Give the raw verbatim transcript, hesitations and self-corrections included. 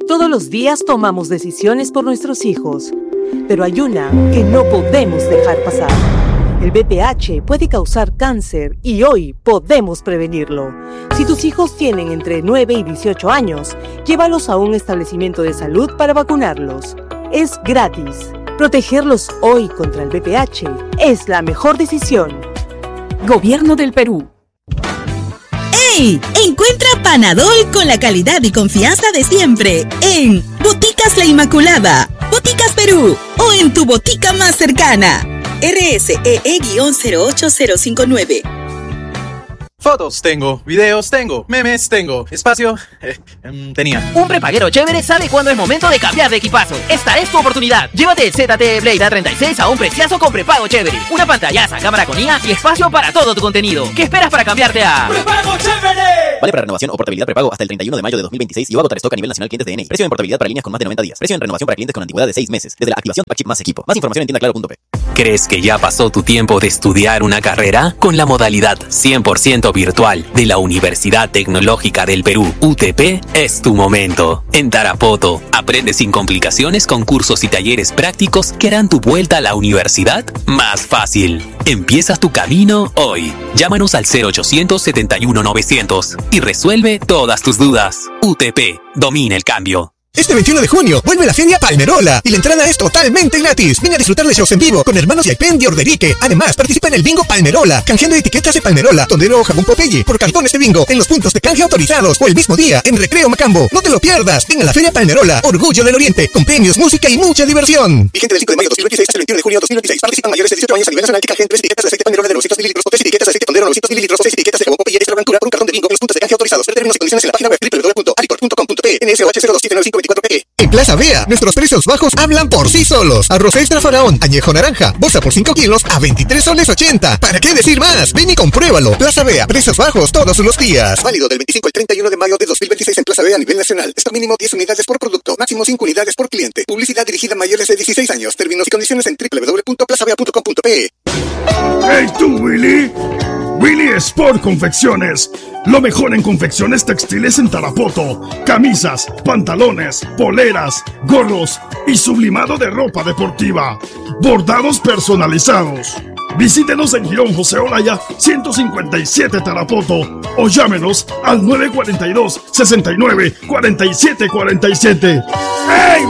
Todos los días tomamos decisiones por nuestros hijos, pero hay una que no podemos dejar pasar. El V I H puede causar cáncer y hoy podemos prevenirlo. Si tus hijos tienen entre nueve y dieciocho años, llévalos a un establecimiento de salud para vacunarlos. Es gratis. Protegerlos hoy contra el V I H es la mejor decisión. Gobierno del Perú. ¡Hey! Encuentra Panadol con la calidad y confianza de siempre en Boticas La Inmaculada, Boticas Perú o en tu botica más cercana. R S E E cero ocho cero cinco nueve. Fotos tengo, videos tengo, memes tengo, espacio eh, um, tenía. Un prepaguero chévere sabe cuándo es momento de cambiar de equipazo. Esta es tu oportunidad. Llévate el Z T E Blade A treinta y seis a un preciazo con prepago chévere. Una pantallaza, cámara con I A y espacio para todo tu contenido. ¿Qué esperas para cambiarte a ¡Prepago chévere! Vale para renovación o portabilidad prepago hasta el treinta y uno de mayo de dos mil veintiséis y va a agotar stock a nivel nacional clientes de N I. Precio en portabilidad para líneas con más de noventa días. Precio en renovación para clientes con antigüedad de seis meses. Desde la activación Pack Chip más equipo. Más información en tienda claro punto p. ¿Crees que ya pasó tu tiempo de estudiar una carrera? Con la modalidad cien por ciento virtual de la Universidad Tecnológica del Perú, U T P, es tu momento. En Tarapoto, aprende sin complicaciones con cursos y talleres prácticos que harán tu vuelta a la universidad más fácil. Empiezas tu camino hoy. Llámanos al cero ochocientos setenta y uno novecientos y resuelve todas tus dudas. U T P, domina el cambio. Este veintiuno de junio vuelve la Feria Palmerola y la entrada es totalmente gratis. Ven a disfrutar de shows en vivo con Hermanos Yaipen de Orderique. Además, participa en el Bingo Palmerola, canjeando etiquetas de Palmerola, Tondero o Jabón Popeye por cartones de bingo en los puntos de canje autorizados o el mismo día en Recreo Macambo. No te lo pierdas. Ven a la Feria Palmerola, Orgullo del Oriente, con premios, música y mucha diversión. Vigente del cinco de mayo de dos mil veintiséis hasta el veintiuno de junio de dos mil veintiséis. Participan mayores de dieciocho años a nivel nacional que canjeen tres etiquetas de aceite Palmerola de novecientos mililitros o tres etiquetas de aceite Tondero novecientos mililitros o seis etiquetas de Jabón Popeye extra blancura por un cartón de bingo en los puntos de canje autorizados. Ver términos y condiciones en la página web doble u doble u doble u punto ariport punto com punto p. N S O H cero dos siete nueve cinco dos cuatro P E. En Plaza Vea, nuestros precios bajos hablan por sí solos. Arroz extra faraón, añejo naranja, bolsa por cinco kilos a veintitrés soles ochenta. ¿Para qué decir más? Ven y compruébalo. Plaza Vea, precios bajos todos los días. Válido del veinticinco al treinta y uno de mayo de dos mil veintiséis en Plaza Vea a nivel nacional. Stock mínimo diez unidades por producto, máximo cinco unidades por cliente. Publicidad dirigida a mayores de dieciséis años. Términos y condiciones en doble u doble u doble u punto plaza vea punto com punto p e. ¡Hey tú, Willy! Willy Sport Confecciones. Lo mejor en confecciones textiles en Tarapoto. Camisas, pantalones, poleras, gorros y sublimado de ropa deportiva. Bordados personalizados. Visítenos en Girón José Olaya ciento cincuenta y siete Tarapoto o llámenos al nueve cuatro dos, seis nueve, cuatro siete cuatro siete. ¡Hey!